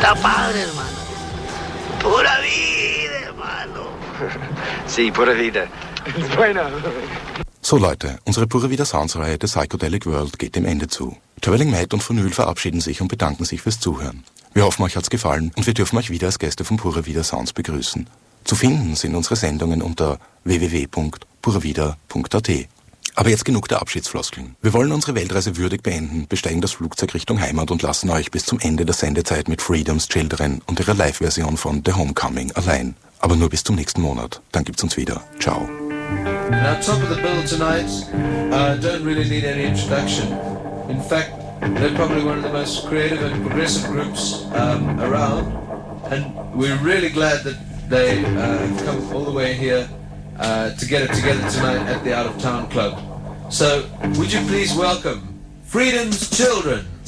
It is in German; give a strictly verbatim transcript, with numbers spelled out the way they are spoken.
Está padre, hermano. Pura vida, hermano. Sí, pura vida. Bueno. So Leute, unsere Pura Vida Sounds-Reihe The Psychedelic World geht dem Ende zu. Traveling Mad und Phonyl verabschieden sich und bedanken sich fürs Zuhören. Wir hoffen, euch hat's gefallen und wir dürfen euch wieder als Gäste von Pura Vida Sounds begrüßen. Zu finden sind unsere Sendungen unter w w w punkt pura vida punkt a t. Aber jetzt genug der Abschiedsfloskeln. Wir wollen unsere Weltreise würdig beenden, besteigen das Flugzeug Richtung Heimat und lassen euch bis zum Ende der Sendezeit mit Freedom's Children und ihrer Live-Version von The Homecoming allein. Aber nur bis zum nächsten Monat. Dann gibt's uns wieder. Ciao. Now, top of the bill tonight, uh, don't really need any introduction. In fact, they're probably one of the most creative and progressive groups um, around, and we're really glad that they uh, have come all the way here uh, to get it together tonight at the Out of Town Club. So, would you please welcome Freedom's Children?